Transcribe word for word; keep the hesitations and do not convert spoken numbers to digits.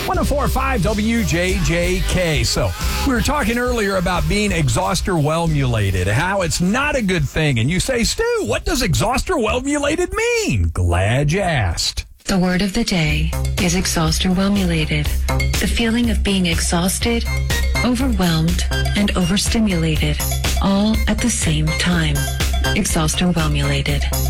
one oh four point five W J J K. So, we were talking earlier about being exhauster-whelmulated, how it's not a good thing. And you say, Stu, what does exhauster-whelmulated mean? Glad you asked. The word of the day is exhauster-whelmulated. The feeling of being exhausted, overwhelmed, and overstimulated, all at the same time. Exhauster-whelmulated.